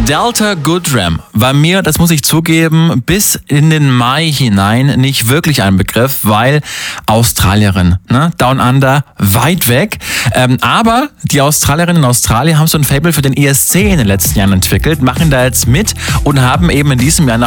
Delta Goodrem war mir, das muss ich zugeben, bis in den Mai hinein nicht wirklich ein Begriff, weil Australierin, ne? Down Under, weit weg. Aber die Australierinnen und Australier haben so ein Faible für den ESC in den letzten Jahren entwickelt, machen da jetzt mit und haben eben in diesem Jahr